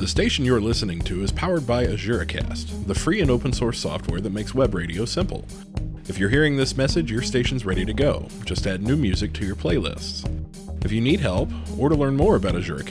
The station you're listening to is powered by AzureCast, the free and open source software that makes web radio simple. If you're hearing this message, your station's ready to go. Just add new music to your playlists. If you need help, or to learn more about AzureCast,